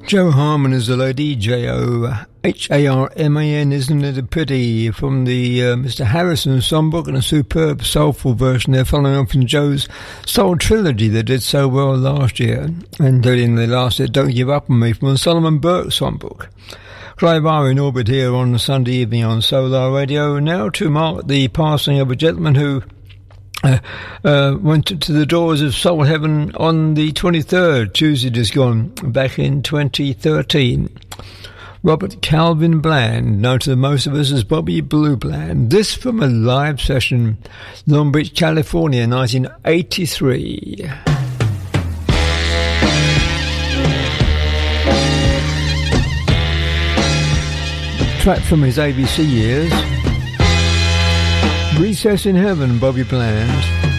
Jo Harman is the lady, Joharman, isn't it a pity, from the Mr. Harrison songbook, and a superb soulful version there following on from Joe's Soul Trilogy that did so well last year, including the last hit, Don't Give Up On Me, from the Solomon Burke songbook. Clive R in orbit here on a Sunday evening on Solar Radio, now to mark the passing of a gentleman who went to the doors of Soul Heaven on the 23rd, Tuesday just gone, back in 2013. Robert Calvin Bland, known to most of us as Bobby Blue Bland. This from a live session, Long Beach, California, 1983. Track from his ABC years. Recess in Heaven, Bobby Bland.